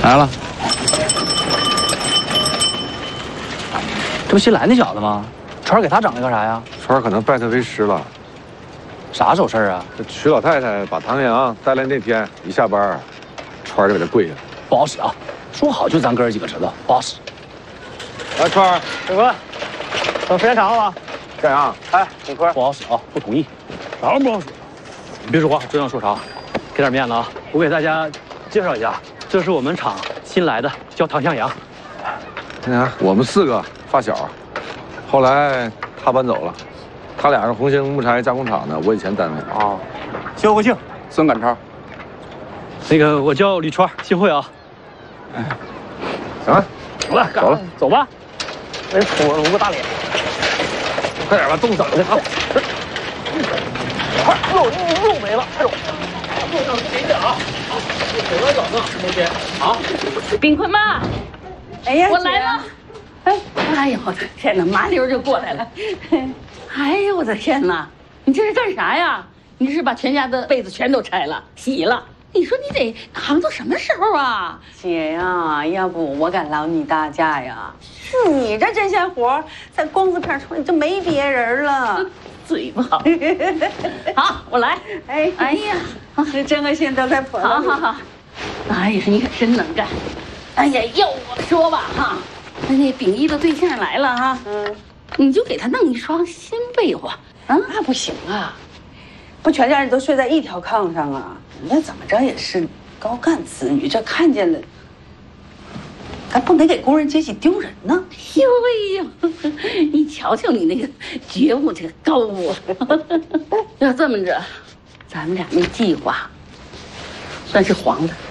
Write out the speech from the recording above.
来了，这不新来那小子吗？川儿给他整的干啥呀？ 川儿可能拜他为师了。 啥手事儿啊？ 这曲老太太把唐阳带来那天，一下班，川儿就给他跪下。 不好使啊！说好就咱哥儿几个知道，不好使。 来，川儿， 大哥，等时间长了吧？ 干啥？哎，李坤， 不好使啊！不同意。啥不好使？你别说话，真要说啥，给点面子啊！我给大家介绍一下，这是我们厂新来的，叫唐向阳。 我们4个发小，后来他搬走了，他俩是红星木材加工厂的，我以前单位。 啊，肖国庆， 孙赶超。 那个我叫李川，幸会啊。 哎，行了， 走了， 走了， 走吧。哎，我露个大脸， 快点吧，冻死了啊！ 快，肉没了，快走。路上谁的啊？手上脚呢？那些啊？ 冰坤妈， 哎呀， 我来了。哎呦我的天哪，麻溜就过来了。哎呦我的天哪，你这是干啥呀？你是把全家的被子全都拆了，洗了？你说你得扛到什么时候啊？ 姐呀，要不我敢劳你大驾呀？你这针线活，在光字片村就没别人了。 嘴不好。好，我来。哎呀， 这针和线都在婆子里。 好。哎呀，你可真能干。哎呀，要我说吧哈，那秉一的对象来了哈，你就给他弄一双新被窝啊。 那不行啊，不全家人都睡在一条炕上啊？人家怎么着也是高干子女，这看见了，咱不得给工人阶级丢人呢。 呦喂呦，你瞧瞧你那个觉悟，这个高啊！要这么着，咱们俩那计划算是黄了。